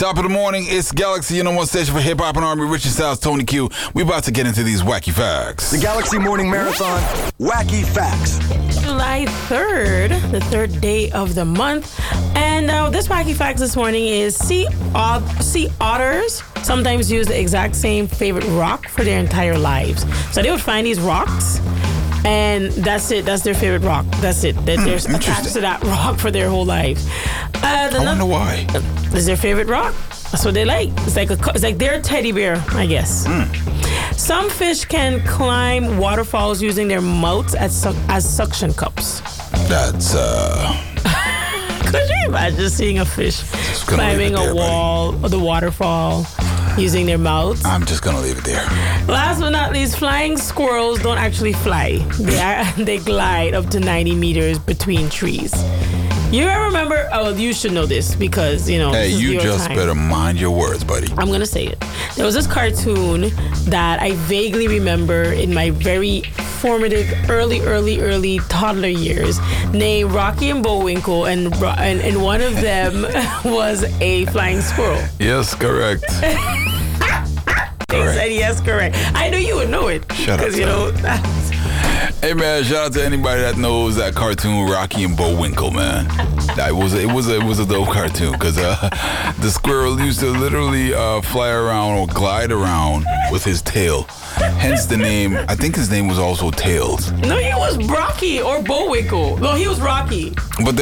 Top of the morning, it's Galaxy, your number one station for hip hop and R&B. Richard Styles, Tony Q. We about to get into these wacky facts. The Galaxy Morning Marathon, Wacky Facts. July 3rd, the third day of the month. And this wacky fact this morning is sea otters sometimes use the exact same favorite rock for their entire lives. So they would find these rocks, and that's it. That's their favorite rock. That's it. They're attached to that rock for their whole lives. I wonder why. It's their favorite rock. That's what they like. It's like their teddy bear, I guess. Some fish can climb waterfalls using their mouths as suction cups. That's Could you imagine seeing a fish climbing a wall or the waterfall using their mouths? I'm just gonna leave it there. Last but not least, flying squirrels don't actually fly. They glide up to 90 meters between trees. You remember? Oh, you should know this because, you know. Hey, you just better mind your words, buddy. I'm going to say it. There was this cartoon that I vaguely remember in my very formative early toddler years named Rocky and Bullwinkle, and one of them was a flying squirrel. Yes, correct. He said yes, correct. I knew you would know it. Shut up, you know. Hey man, shout out to anybody that knows that cartoon Rocky and Bullwinkle, man. It was a dope cartoon because the squirrel used to literally fly around or glide around with his tail. Hence the name. I think his name was also Tails. No, he was Rocky or Bullwinkle. No, he was Rocky. But